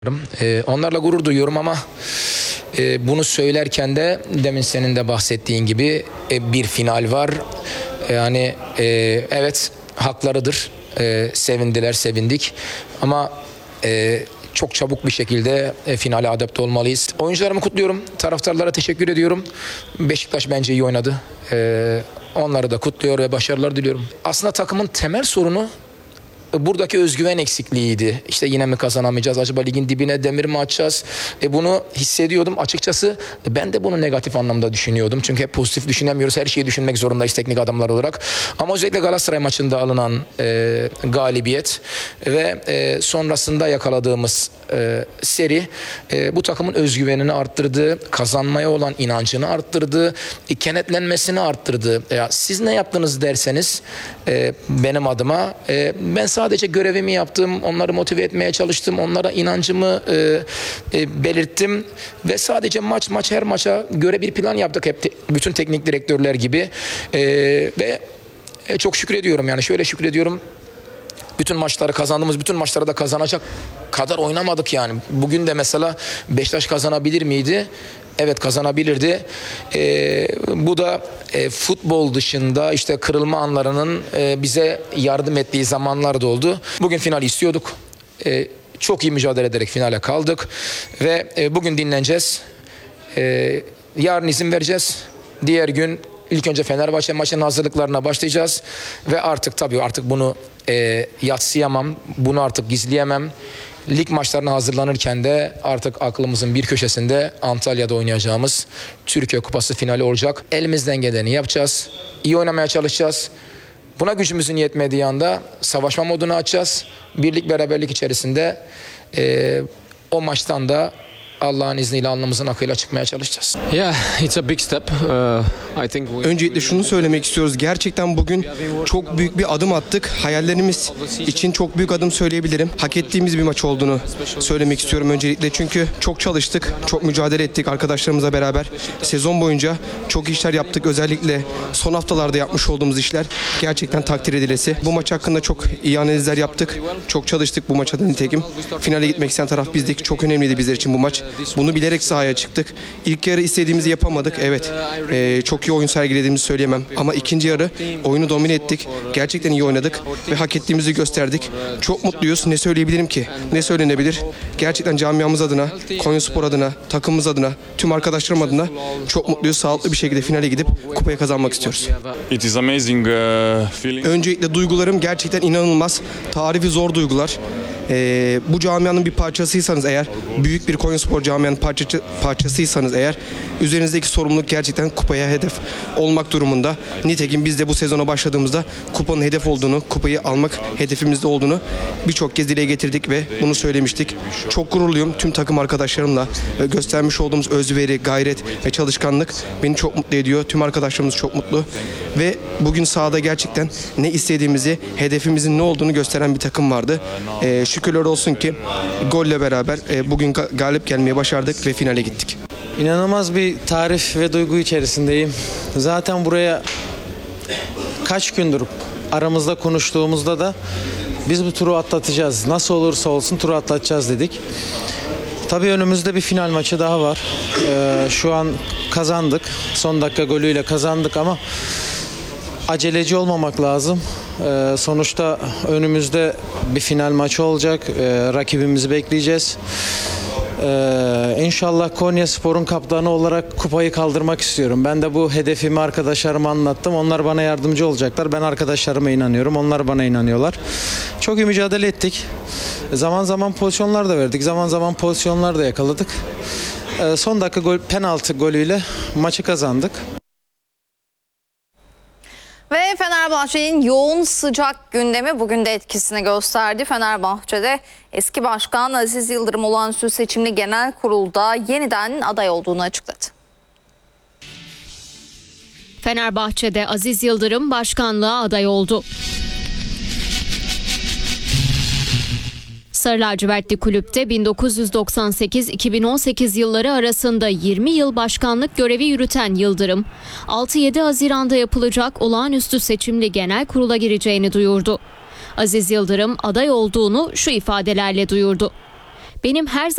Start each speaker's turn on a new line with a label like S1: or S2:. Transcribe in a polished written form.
S1: Onlarla gurur duyuyorum ama bunu söylerken de demin senin de bahsettiğin gibi bir final var. Yani evet haklarıdır. Sevindiler, sevindik ama çok çabuk bir şekilde finale adapte olmalıyız. Oyuncularımı kutluyorum. Taraftarlara teşekkür ediyorum. Beşiktaş bence iyi oynadı. Onları da kutluyor ve başarılar diliyorum. Aslında takımın temel sorunu buradaki özgüven eksikliğiydi. İşte yine mi kazanamayacağız? Acaba ligin dibine demir mi atacağız? Bunu hissediyordum. Açıkçası ben de bunu negatif anlamda düşünüyordum. Çünkü hep pozitif düşünemiyoruz. Her şeyi düşünmek zorundayız teknik adamlar olarak. Ama özellikle Galatasaray maçında alınan galibiyet ve sonrasında yakaladığımız seri bu takımın özgüvenini arttırdı. Kazanmaya olan inancını arttırdı. Kenetlenmesini arttırdı. Siz ne yaptınız derseniz benim adıma ben sadece görevimi yaptım, onları motive etmeye çalıştım, onlara inancımı belirttim ve sadece her maça göre bir plan yaptık hep bütün teknik direktörler gibi ve çok şükrediyorum, yani şöyle şükrediyorum. Bütün maçları kazandığımız, bütün maçları da kazanacak kadar oynamadık yani. Bugün de mesela Beşiktaş kazanabilir miydi? Evet, kazanabilirdi. Bu da futbol dışında işte kırılma anlarının bize yardım ettiği zamanlar da oldu. Bugün final istiyorduk. Çok iyi mücadele ederek finale kaldık. Ve bugün dinleneceğiz. Yarın izin vereceğiz. Diğer gün ilk önce Fenerbahçe maçının hazırlıklarına başlayacağız. Ve artık bunu yadsıyamam. Bunu artık gizleyemem. Lig maçlarına hazırlanırken de artık aklımızın bir köşesinde Antalya'da oynayacağımız Türkiye Kupası finali olacak. Elimizden geleni yapacağız. İyi oynamaya çalışacağız. Buna gücümüzün yetmediği anda savaşma modunu açacağız. Birlik beraberlik içerisinde o maçtan da Allah'ın izniyle alnımızın akıyla çıkmaya çalışacağız.
S2: Yeah, it's a big step.
S3: Öncelikle şunu söylemek istiyoruz. Gerçekten bugün çok büyük bir adım attık. Hayallerimiz için çok büyük adım söyleyebilirim. Hak ettiğimiz bir maç olduğunu söylemek istiyorum öncelikle. Çünkü çok çalıştık, çok mücadele ettik arkadaşlarımızla beraber. Sezon boyunca çok işler yaptık. Özellikle son haftalarda yapmış olduğumuz işler gerçekten takdir edilesi. Bu maç hakkında çok iyi analizler yaptık. Çok çalıştık bu maça da nitekim. Finale gitmek isteyen taraf bizdik. Çok önemliydi bizler için bu maç. Bunu bilerek sahaya çıktık. İlk yarı istediğimizi yapamadık. Evet, çok iyi oyun sergilediğimizi söyleyemem. Ama ikinci yarı oyunu domine ettik. Gerçekten iyi oynadık ve hak ettiğimizi gösterdik. Çok mutluyuz. Ne söyleyebilirim ki? Ne söylenebilir? Gerçekten camiamız adına, Konyaspor adına, takımımız adına, tüm arkadaşlarım adına çok mutluyuz. Sağlıklı bir şekilde finale gidip kupayı kazanmak istiyoruz.
S4: It is amazing feeling.
S3: Öncelikle duygularım gerçekten inanılmaz. Tarifi zor duygular. Bu camianın bir parçasıysanız eğer, büyük bir Konyaspor camianın parçasıysanız eğer, üzerinizdeki sorumluluk gerçekten kupaya hedef olmak durumunda. Nitekim biz de bu sezona başladığımızda kupanın hedef olduğunu, kupayı almak hedefimizde olduğunu birçok kez dile getirdik ve bunu söylemiştik. Çok gururluyum tüm takım arkadaşlarımla. Göstermiş olduğumuz özveri, gayret ve çalışkanlık beni çok mutlu ediyor. Tüm arkadaşlarımız çok mutlu ve bugün sahada gerçekten ne istediğimizi, hedefimizin ne olduğunu gösteren bir takım vardı. Şükürler olsun ki golle beraber bugün galip gelmeye başardık ve finale gittik.
S5: İnanılmaz bir tarif ve duygu içerisindeyim. Zaten buraya kaç gündür aramızda konuştuğumuzda da biz bu turu atlatacağız. Nasıl olursa olsun turu atlatacağız dedik. Tabii önümüzde bir final maçı daha var. Şu an kazandık. Son dakika golüyle kazandık ama aceleci olmamak lazım. Sonuçta önümüzde bir final maçı olacak. Rakibimizi bekleyeceğiz. İnşallah Konyaspor'un kaptanı olarak kupayı kaldırmak istiyorum. Ben de bu hedefimi arkadaşlarıma anlattım. Onlar bana yardımcı olacaklar. Ben arkadaşlarıma inanıyorum. Onlar bana inanıyorlar. Çok iyi mücadele ettik. Zaman zaman pozisyonlar da verdik. Zaman zaman pozisyonlar da yakaladık. Son dakika penaltı golüyle maçı kazandık.
S6: Ve Fenerbahçe'nin yoğun sıcak gündemi bugün de etkisini gösterdi. Fenerbahçe'de eski başkan Aziz Yıldırım olağanüstü seçimli genel kurulda yeniden aday olduğunu açıkladı.
S7: Fenerbahçe'de Aziz Yıldırım başkanlığa aday oldu. Sarı lacivertli kulüpte 1998-2018 yılları arasında 20 yıl başkanlık görevi yürüten Yıldırım, 6-7 Haziran'da yapılacak olağanüstü seçimli genel kurula gireceğini duyurdu. Aziz Yıldırım aday olduğunu şu ifadelerle duyurdu. Benim her